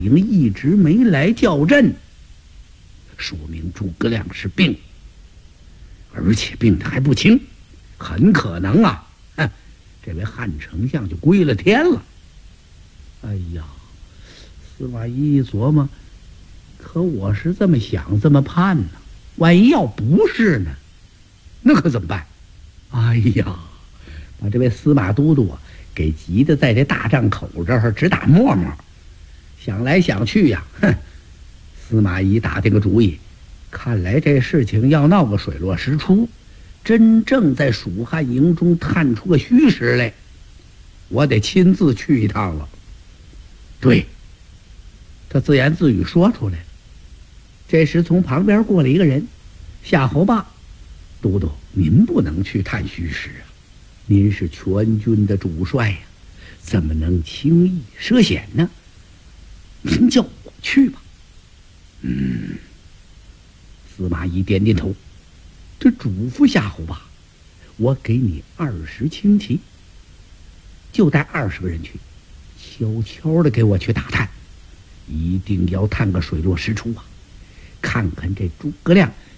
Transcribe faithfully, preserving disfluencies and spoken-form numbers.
营一直没来叫阵，说明诸葛亮是病，而且病得还不轻，很可能啊，哼，这位汉丞相就归了天了。哎呀，司马懿一琢磨，可我是这么想这么盼呢，万一要不是呢，那可怎么办？哎呀，把这位司马都督啊给急得在这大帐口这儿直打沫沫。想来想去呀，哼，司马懿打定个主意，看来这事情要闹个水落石出，真正在蜀汉营中探出个虚实来，我得亲自去一趟了。对，他自言自语说出来了。这时从旁边过来一个人，夏侯霸，都督，您不能去探虚实啊，您是全军的主帅呀，怎么能轻易涉险呢？您叫我去吧。嗯，司马懿点点头，这嘱咐夏侯霸，我给你二十轻骑，就带二十个人去，悄悄的给我去打探，一定要探个水落石出啊！看看这诸葛亮